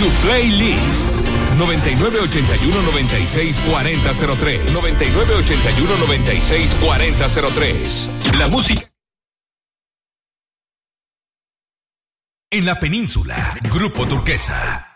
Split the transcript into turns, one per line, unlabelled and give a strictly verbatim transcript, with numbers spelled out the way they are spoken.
Tu playlist. noventa y nueve ochenta y uno noventa y seis cuarenta cero tres. noventa y nueve ochenta y uno noventa y seis cuarenta cero tres. La música. En la península, Grupo Turquesa.